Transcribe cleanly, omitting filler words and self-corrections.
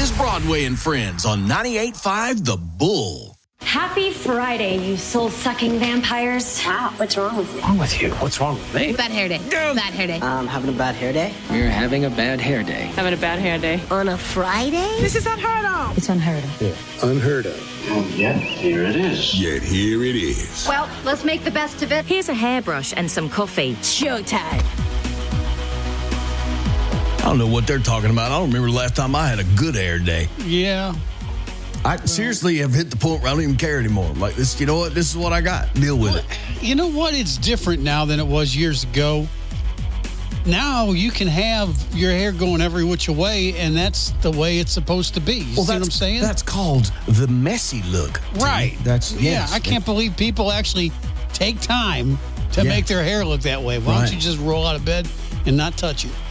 is Broadway and Friends on 98.5 The Bull. Happy Friday, you soul-sucking vampires. Wow, what's wrong with you? What's wrong with you? What's wrong with me? Bad hair day. Bad hair day. Having a bad hair day? We're having a bad hair day. Having a bad hair day. On a Friday? This is unheard of. It's unheard of. Yeah, unheard of. And yet, here it is. Yet here it is. Well, let's make the best of it. Here's a hairbrush and some coffee. Showtime. I don't know what they're talking about. I don't remember the last time I had a good hair day. Yeah. I seriously have hit the point where I don't even care anymore. Like this, you know what? This is what I got. Deal with it. You know what? It's different now than it was years ago. Now you can have your hair going every which way, and that's the way it's supposed to be. You see what I'm saying? That's called the messy look. Right. That's I can't believe people actually take time to make their hair look that way. Why don't you just roll out of bed and not touch it?